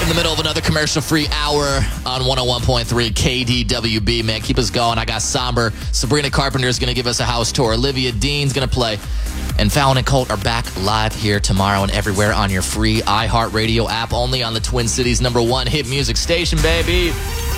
in the middle of another commercial-free hour on 101.3 KDWB, man. Keep us going. I got Somber. Sabrina Carpenter is going to give us a house tour. Olivia Dean's going to play. And Fallon and Colt are back live here tomorrow and everywhere on your free iHeartRadio app, only on the Twin Cities #1 hit music station, baby.